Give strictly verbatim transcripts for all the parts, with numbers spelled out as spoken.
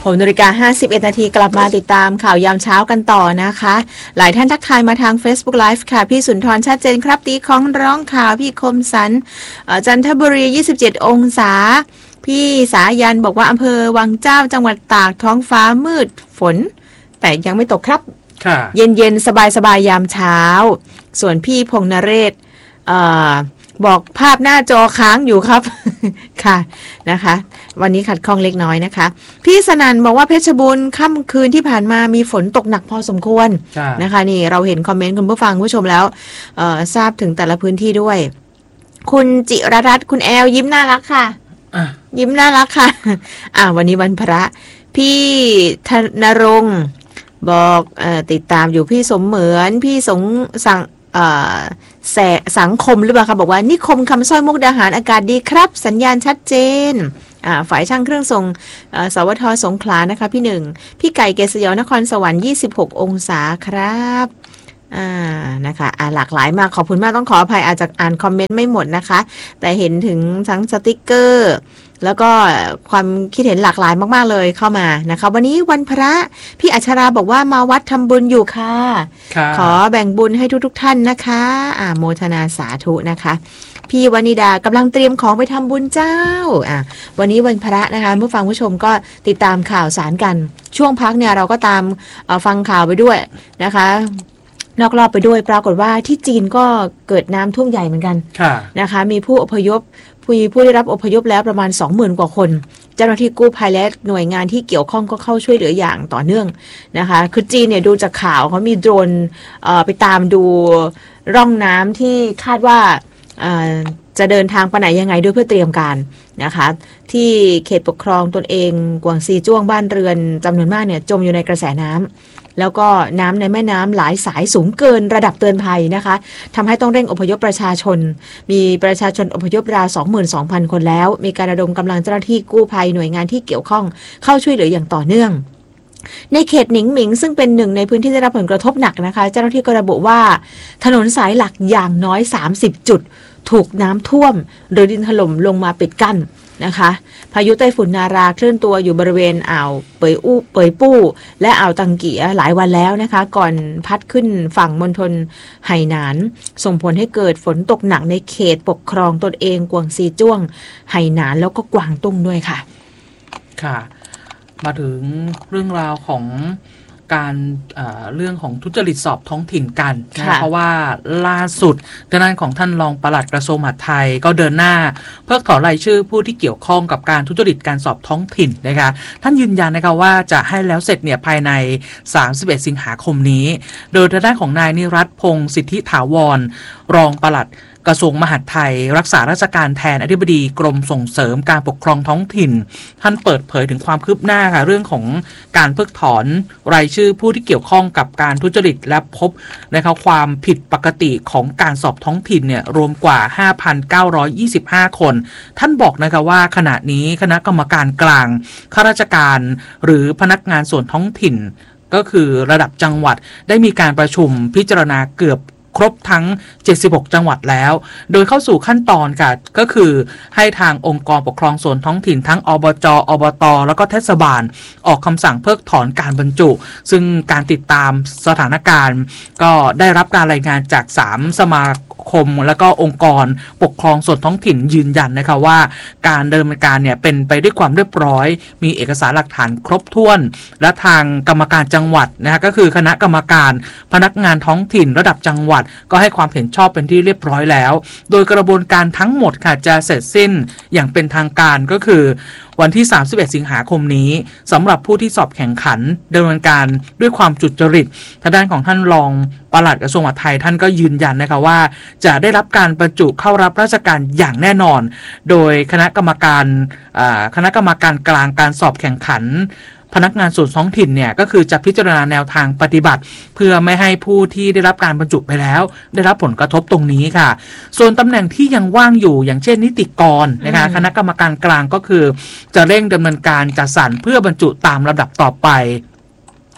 หกนาฬิกาห้าสิบเอ็ดนาทีกลับมาติดตามข่าวยามเช้ากันต่อนะคะหลายท่านทักทายมาทาง Facebook Live ค่ะพี่สุนทรชัดเจนครับตีของร้องข่าวพี่คมสันจันทบุรียี่สิบเจ็ดองศาพี่สายันบอกว่าอำเภอวังเจ้าจังหวัดตากท้องฟ้ามืดฝนแต่ยังไม่ตกครับเย็นเย็นสบายสบายยามเช้าส่วนพี่พงษ์นเรศบอกภาพหน้าจอค้างอยู่ครับ ค่ะนะคะวันนี้ขัดข้องเล็กน้อยนะคะพี่สนันบอกว่าเพชรบูรณ์ค่ำคืนที่ผ่านมามีฝนตกหนักพอสมควรนะคะนี่เราเห็นคอมเมนต์คุณผู้ฟังผู้ชมแล้วทราบถึงแต่ละพื้นที่ด้วยคุณจิรรัตน์คุณแอลยิ้มน่ารักค่ะยิ้มน่ารักค่ะอ่าวันนี้วันพระพี่ธนรงค์บอกเอ่อติดตามอยู่พี่สมเหมือนพี่สงสังเอ่อแสสังคมหรือเปล่าคะบอกว่านิคมคำสร้อยมุกดาหารอากาศดีครับสัญญาณชัดเจนอ่าฝ่ายช่างเครื่องทรงสวทสงขลานะคะพี่หนึ่งพี่ไก่เกษยนครสวรรค์ยี่สิบหกองศาครับอ่านะคะอ่าหลากหลายมากขอบคุณมากต้องขออภัยอาจจะอ่านคอมเมนต์ไม่หมดนะคะแต่เห็นถึงทั้งสติกเกอร์แล้วก็ความคิดเห็นหลากหลายมากๆเลยเข้ามานะคะวันนี้วันพระพี่อัชราบอกว่ามาวัดทำบุญอยู่ค่ะขอแบ่งบุญให้ทุกๆท่านนะคะอ่าโมทนาสาธุนะคะพี่วนิดากำลังเตรียมของไปทำบุญเจ้าอ่ะวันนี้วันพระนะคะผู้ฟังผู้ชมก็ติดตามข่าวสารกันช่วงพักเนี่ยเราก็ตามฟังข่าวไปด้วยนะคะนอกรอบไปด้วยปรากฏว่าที่จีนก็เกิดน้ำท่วมใหญ่เหมือนกันนะคะมีผู้อพยพผู้ผู้ได้รับอพยพแล้วประมาณ สองหมื่น กว่าคนเจ้าหน้าที่กู้ภัยและหน่วยงานที่เกี่ยวข้องก็เข้าช่วยเหลืออย่างต่อเนื่องนะคะคือจีนเนี่ยดูจากข่าวเขามีโดรนเอ่อไปตามดูร่องน้ำที่คาดว่าเอ่อจะเดินทางไปไหนยังไงด้วยเพื่อเตรียมการนะคะที่เขตปกครองตนเองกวางซีจ้วงบ้านเรือนจำนวนมากเนี่ยจมอยู่ในกระแสน้ำแล้วก็น้ำในแม่น้ำหลายสายสูงเกินระดับเตือนภัยนะคะทำให้ต้องเร่งอพยพประชาชนมีประชาชนอพยพราว สองหมื่นสองพัน คนแล้วมีการระดมกำลังเจ้าหน้าที่กู้ภัยหน่วยงานที่เกี่ยวข้องเข้าช่วยเหลืออย่างต่อเนื่องในเขตหนิงหมิงซึ่งเป็นหนึ่งในพื้นที่ได้รับผลกระทบหนักนะคะเจ้าหน้าที่ก็ระบุว่าถนนสายหลักอย่างน้อยสามสิบจุดถูกน้ำท่วมหรือดินถล่มลงมาปิดกั้นนะคะพายุไต้ฝุ่นนาราเคลื่อนตัวอยู่บริเวณอ่าวเปยอู้เปยปู้และอ่าวตังเกียหลายวันแล้วนะคะก่อนพัดขึ้นฝั่งมณฑลไหหนานส่งผลให้เกิดฝนตกหนักในเขตปกครองตนเองกวางซีจ้วงไหหนานแล้วก็กวางตุ้งด้วยค่ะค่ะมาถึงเรื่องราวของการเอ่อเรื่องของทุจริตสอบท้องถิ่นกันนะเพราะว่าล่าสุดทางด้านของท่านรองปลัดกระทรวงมหาดไทยก็เดินหน้าเพิกถอนรายชื่อผู้ที่เกี่ยวข้องกับการทุจริตการสอบท้องถิ่นนะคะท่านยืนยันนะคะว่าจะให้แล้วเสร็จเนี่ยภายในสามสิบเอ็ดสิงหาคมนี้โดยทางด้านของนายนิรัตน์พงศ์สิทธิถาวรรองปลัดกระทรวงมหาดไทยรักษาราชการแทนอธิบดีกรมส่งเสริมการปกครองท้องถิ่นท่านเปิดเผยถึงความคืบหน้าค่ะเรื่องของการเพิกถอนรายชื่อผู้ที่เกี่ยวข้องกับการทุจริตและพบนะคะความผิดปกติของการสอบท้องถิ่นเนี่ยรวมกว่า ห้าพันเก้าร้อยยี่สิบห้า คนท่านบอกนะคะว่าขณะนี้คณะกรรมการกลางข้าราชการหรือพนักงานส่วนท้องถิ่นก็คือระดับจังหวัดได้มีการประชุมพิจารณาเกือบครบทั้งเจ็ดสิบหกจังหวัดแล้วโดยเข้าสู่ขั้นตอนค่ะก็คือให้ทางองค์กรปกครองส่วนท้องถิ่นทั้งอบจ.อบต.แล้วก็เทศบาลออกคำสั่งเพิกถอนการบรรจุซึ่งการติดตามสถานการณ์ก็ได้รับการรายงานจากสามสมาคมแล้วก็องค์กรปกครองส่วนท้องถิ่นยืนยันนะคะว่าการดำเนินการเนี่ยเป็นไปด้วยความเรียบร้อยมีเอกสารหลักฐานครบถ้วนและทางกรรมการจังหวัดนะฮะก็คือคณะกรรมการพนักงานท้องถิ่นระดับจังหวัดก็ให้ความเห็นชอบเป็นที่เรียบร้อยแล้วโดยกระบวนการทั้งหมดค่ะจะเสร็จสิ้นอย่างเป็นทางการก็คือวันที่สามสิบเอ็ดสิงหาคมนี้สำหรับผู้ที่สอบแข่งขันดำเนินการด้วยความจุจริตทางด้านของท่านรองปลัดกระทรวงมหาดไทยท่านก็ยืนยันนะคะว่าจะได้รับการบรรจุเข้ารับราชการอย่างแน่นอนโดยคณะกรรมการคณะกรรมการกลางการสอบแข่งขันพนักงานส่วนท้องถิ่นเนี่ยก็คือจะพิจารณาแนวทางปฏิบัติเพื่อไม่ให้ผู้ที่ได้รับการบรรจุไปแล้วได้รับผลกระทบตรงนี้ค่ะส่วนตำแหน่งที่ยังว่างอยู่อย่างเช่นนิติกรนะคะคณะกรรมการกลางก็คือจะเร่งดำเนินการจัดสรรเพื่อบรรจุตามลำดับต่อไป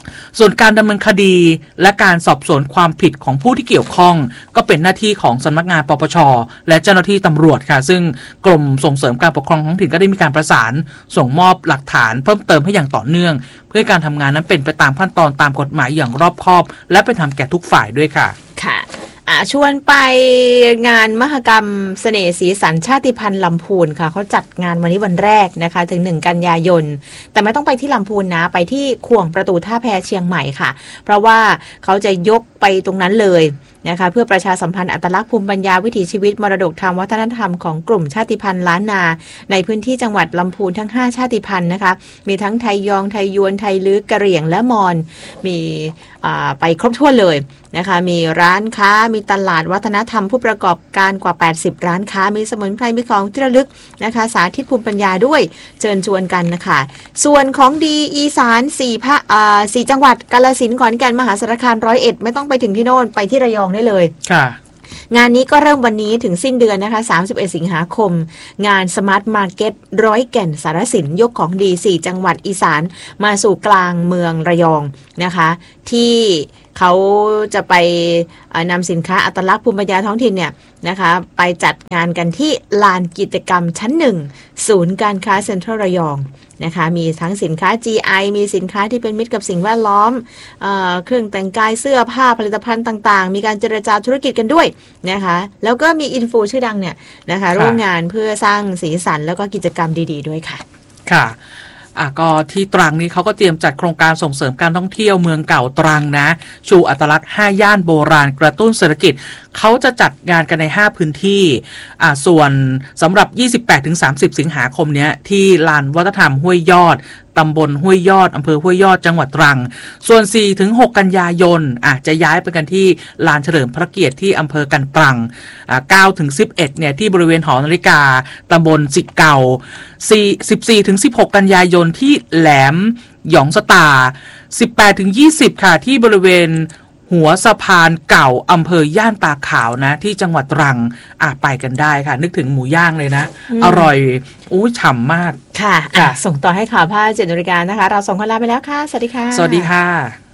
ส่วนการดำเนินคดีและการสอบสวนความผิดของผู้ที่เกี่ยวข้องก็เป็นหน้าที่ของสำนักงานปปช.และเจ้าหน้าที่ตำรวจค่ะซึ่งกรมส่งเสริมการปกครองท้องถิ่นก็ได้มีการประสานส่งมอบหลักฐานเพิ่มเติมให้อย่างต่อเนื่องเพื่อการทำงานนั้นเป็นไปตามขั้นตอนตามกฎหมายอย่างรอบคอบและเป็นธรรมแก่ทุกฝ่ายด้วยค่ะค่ะชวนไปงานมหกรรมเสน่ห์สีสันชาติพันธุ์ลำพูนค่ะเขาจัดงานวันนี้วันแรกนะคะถึงหนึ่งกันยายนแต่ไม่ต้องไปที่ลำพูนนะไปที่ขวงประตูท่าแพเชียงใหม่ค่ะเพราะว่าเขาจะยกไปตรงนั้นเลยนะคะเพื่อประชาสัมพันธ์อัตลักษณ์ภูมิปัญญาวิถีชีวิตมรดกธรรมวัฒนธรรมของกลุ่มชาติพันธุ์ล้านนาในพื้นที่จังหวัดลำพูนทั้งห้าชาติพันธุ์นะคะมีทั้งไทยยองไทยยวนไทยลื้อกะเหรี่ยงและมอญมีไปครบถ้วนเลยนะคะมีร้านค้ามีตลาดวัฒนธรรมผู้ประกอบการกว่าแปดสิบร้านค้ามีสมุนไพรมีของที่ระลึกนะคะสาธิตภูมิปัญญาด้วยเชิญชวนกันนะคะส่วนของดีอีสานสี่ภาคสี่จังหวัดกาฬสินธุ์ขอนแก่นมหาสารคามร้อยเอ็ดไม่ต้องไปถึงที่โน่นไปที่ระยองได้เลยค่ะงานนี้ก็เริ่มวันนี้ถึงสิ้นเดือนนะคะสามสิบเอ็ดสิงหาคมงานสมาร์ทมาร์เก็ตร้อยแก่นสารสินยกของดีสี่จังหวัดอีสานมาสู่กลางเมืองระยองนะคะที่เขาจะไปนำสินค้าอัตลักษณ์ภูมิปัญญาท้องถิ่นเนี่ยนะคะไปจัดงานกันที่ลานกิจกรรมชั้นหนึ่งศูนย์การค้าเซ็นทรัลระยองนะคะมีทั้งสินค้า จี ไอ มีสินค้าที่เป็นมิตรกับสิ่งแวดล้อมเอ่อเครื่องแต่งกายเสื้อผ้าผลิตภัณฑ์ต่างๆมีการเจรจาธุรกิจกันด้วยนะคะแล้วก็มีอินฟูชื่อดังเนี่ยนะคะร่วมงานเพื่อสร้างสีสันแล้วก็กิจกรรมดีๆด้วยค่ะค่ะอ่ะก็ที่ตรังนี้เขาก็เตรียมจัดโครงการส่งเสริมการท่องเที่ยวเมืองเก่าตรังนะชูอัตลักษณ์ห้าย่านโบราณกระตุ้นเศรษฐกิจเขาจะจัดงานกันในห้าพื้นที่อ่าส่วนสำหรับ ยี่สิบแปดถึงสามสิบ สิงหาคมเนี้ยที่ลานวัฒนธรรมห้วยยอดตำบลห้วยยอดอำเภอห้วยยอดจังหวัดตรังส่วน สี่ถึงหก กันยายนอ่ะจะย้ายไปกันที่ลานเฉลิมพระเกียรติที่อำเภอกันตรังอ่า เก้าถึงสิบเอ็ด เนี่ยที่บริเวณหอนาฬิกาตำบลสิเก่าสิบสี่ถึงสิบหก กันยายนที่แหลมหยองสตา สิบแปดถึงยี่สิบ ค่ะที่บริเวณหัวสะพานเก่าอำเภอย่านตาขาวนะที่จังหวัดตรังอ่ะไปกันได้ค่ะนึกถึงหมูย่างเลยนะ อ, อร่อยอู้ฉ่ำมากค่ะอ่ะส่งต่อให้ข่าวผ้าเจ็ดนาฬิกานะคะเราส่งคนลาไปแล้วค่ะสวัสดีค่ะสวัสดีค่ะ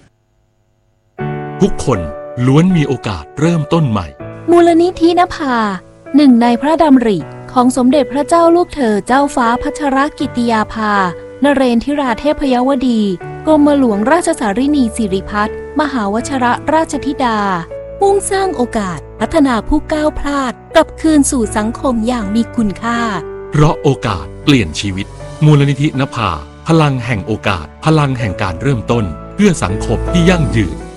ทุกคนล้วนมีโอกาสเริ่มต้นใหม่มูลนิธินภาหนึ่งในพระดำริของสมเด็จพระเจ้าลูกเธอเจ้าฟ้าพัชรกิติยาภานเรนทิราเทพยวดีกรมหลวงราชสารินีสิริพัฒน์มหาวชิรราชธิดามุ่งสร้างโอกาสพัฒนาผู้ก้าวพลาดกลับคืนสู่สังคมอย่างมีคุณค่าเพราะโอกาสเปลี่ยนชีวิตมูลนิธินภาพลังแห่งโอกาสพลังแห่งการเริ่มต้นเพื่อสังคมที่ยั่งยืน